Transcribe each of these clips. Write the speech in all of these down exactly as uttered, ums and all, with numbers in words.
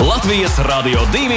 Latvijas Radio divi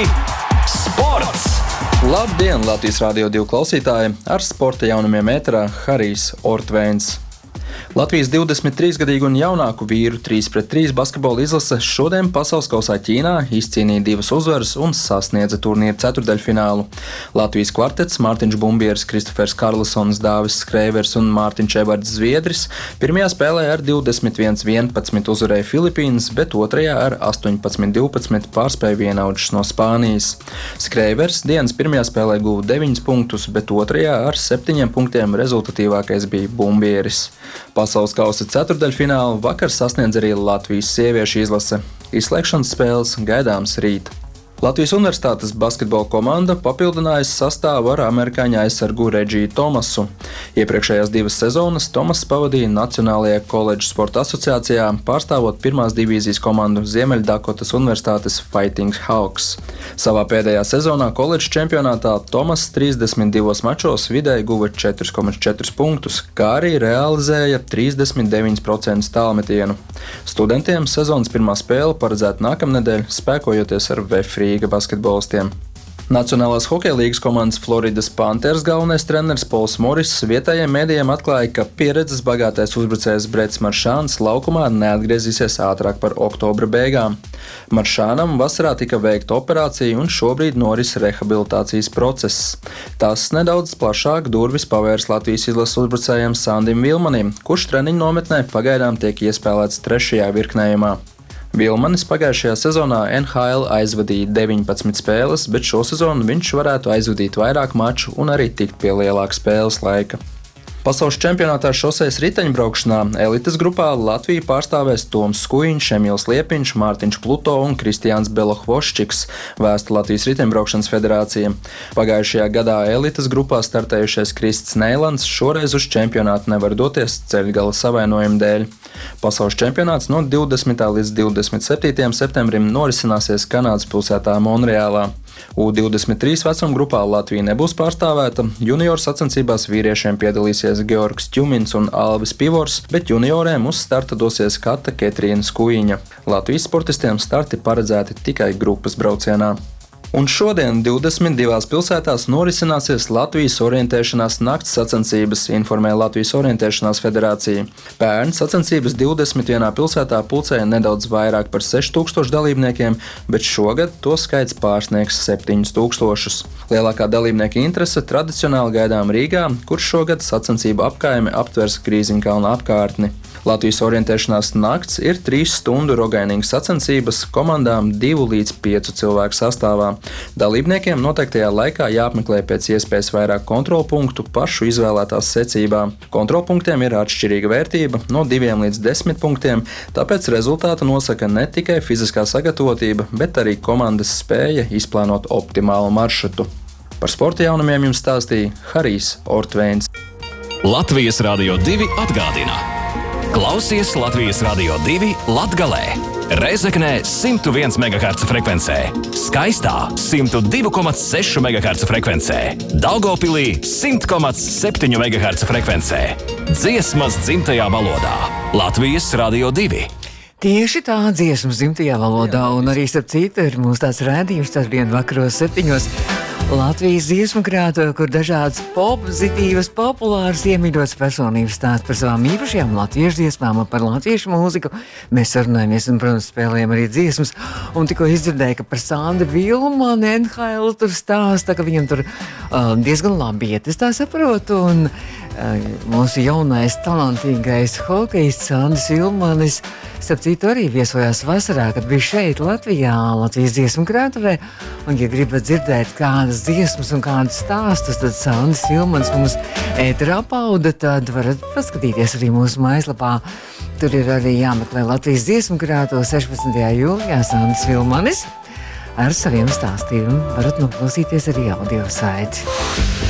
sports! Labdien, Latvijas Radio divi klausītāji! Ar sporta jaunumiem ēterā Harijs Ortvēns. Latvijas divdesmit trīs gadīgu un jaunāku vīru trīs pret trīs basketbola izlase šodien pasaules kausā Ķīnā izcīnīja divas uzvaras un sasniedza turnīra ceturtdaļfinālu. Latvijas kvartets Mārtiņš Bumbieris, Kristofers Karlsons, Dāvis Skreivers un Mārtiņš Evarts Zviedris pirmajā spēlē ar divdesmit viens vienpadsmit uzvarēja Filipīnas, bet otrajā ar astoņpadsmit divpadsmit pārspēja vienaudžus no Spānijas. Skreivers dienas pirmajā spēlē guva deviņus punktus, bet otrajā ar septiņiem punktiem rezultatīvākais bija Bumbieris. Pasaules kausa ceturtdaļfinālu vakar sasniedz arī Latvijas sieviešu izlase. Izslēgšanas spēles gaidāmas rīt. Latvijas Universitātes basketbola komanda papildinājusi sastāvu ar amerikāņu aizsargu Redžiju Tomasu. Iepriekšējās divas sezonas Tomas pavadīja Nacionālajā koledžu sporta asociācijā, pārstāvot pirmās divīzijas komandu Ziemeļdakotas Universitātes Fighting Hawks. Savā pēdējā sezonā koledžu čempionātā Tomas trīsdesmit divos mačos vidēji guva četri komats četri punktus, kā arī realizēja trīsdesmit deviņi procenti tālmetienu. Studentiem sezonas pirmā spēle paredzēta nākamnedēļ, spēkojoties ar Vef Rīga basketbolistiem. Nacionālās hokeja līgas komandas Floridas Panthers galvenais treneris Pols Moris vietējiem mēdījiem atklāja, ka pieredzes bagātais uzbrucējs Brets Maršāns laukumā neatgriezīsies ātrāk par oktobra beigām. Maršānam vasarā tika veikta operācija un šobrīd noris rehabilitācijas process. Tas nedaudz plašāk durvis pavērs Latvijas izlases uzbrucējiem Sandim Vilmanim, kurš treniņu nometnē pagaidām tiek iespēlēts trešajā virknējumā. Vilmanis pagājušajā sezonā N H L aizvadīja deviņpadsmit spēles, bet šo sezonu viņš varētu aizvadīt vairāk maču un arī tikt pie lielāka spēles laika. Pasaules čempionātā šosejas riteņbraukšanā elites grupā Latviju pārstāvēs Toms Skujiņš, Emīls Liepiņš, Mārtiņš Pluto un Kristiāns Belohvoščiks, vēsta Latvijas riteņbraukšanas federācija. Pagājušajā gadā elites grupā startējušais Krists Neilants šoreiz uz čempionātu nevar doties ceļgala savainojuma dēļ. Pasaules čempionāts no divdesmitā līdz divdesmit septītajam septembrim norisināsies Kanādas pilsētā Monreālā. U divdesmit trīs vecuma grupā Latvija nebūs pārstāvēta, junioru sacensībās vīriešiem piedalīsies Georgs Ķumins un Alvis Pivors, bet junioriem uz starta dosies Kata Ketrīna Skujiņa. Latvijas sportistiem starti paredzēti tikai grupas braucienā. Un šodien divdesmit divās pilsētās norisināsies Latvijas orientēšanās nakts sacensības, informē Latvijas orientēšanās federācija. Pērn sacensības divdesmit vienā pilsētā pulcēja nedaudz vairāk par seši tūkstoši dalībniekiem, bet šogad to skaits pārsniegs septiņus tūkstošus. Lielākā dalībnieka interese tradicionāli gaidām Rīgā, kur šogad sacensību apkaime aptvers Grīziņkalna apkārtni. Latvijas orientēšanās nakts ir trīs stundu rogainīgas sacensības komandām divu līdz piecu cilvēku sastāvā. Dalībniekiem noteiktajā laikā jāapmeklē pēc iespējas vairāk kontrolpunktu pašu izvēlētās secībā. Kontrolpunktiem ir atšķirīga vērtība no diviem līdz desmit punktiem, tāpēc rezultātu nosaka ne tikai fiziskā sagatavotība, bet arī komandas spēja izplānot optimālu maršrutu. Par sporta jaunumiem jums stāstīja Harijs Ortvēns. Latvijas Radio divi atgādina. Klausies Latvijas Radio divi Latgalē, Rezeknē simt viens megaherca frekvencē, Skaistā simt divi komats seši megaherca frekvencē, Daugavpilī simt komats septiņi megaherca frekvencē. Dziesmas dzimtajā valodā. Latvijas Radio divi. Tieši tā, dziesmas dzimtajā valodā, un arī starp citu ir mums tāds rādījums tāds vien vakaros septiņos. Latvijas dziesmu krātuve, kur dažādas pozitīvas, populāras, iemīļotas personības stāst par savām īpašajām latviešu dziesmām un par latviešu mūziku. Mēs sarunājamies un, protams, spēlējam arī dziesmas. Un tikko izdzirdēju, ka par Sandu Vilmanu N H L tur stāsta, ka viņam tur uh, diezgan labi iet, es tā saprotu. Un uh, mūsu jaunais, talantīgais hokejists Sandis Vilmanis, starp citu, arī viesojās vasarā, kad bija šeit Latvijā, Latvijas dziesmu krātuvē. Un, ja gribat dzirdēt kādas dziesmas un kādus stāstus, tad Sandis Vilmans mums ēterā pauda, tad varat paskatīties arī mūsu mājaslapā. Tur ir arī jāmeklē Latvijas dziesmu krātuve sešpadsmitajā jūlijā Sandis Vilmanis ar saviem stāstiem. Varat noklausīties arī audio saiti.